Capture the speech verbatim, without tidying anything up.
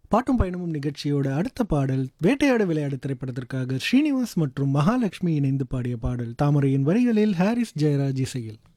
பாட்டும் பயணமும் நிகழ்ச்சியோட அடுத்த பாடல் வேட்டையாடு விளையாடு திரைப்படத்திற்காக ஸ்ரீனிவாஸ் மற்றும் மகாலட்சுமி இணைந்து பாடிய பாடல். தாமரையின் வரிகளில் ஹாரிஸ் ஜெயராஜ் இசையில்.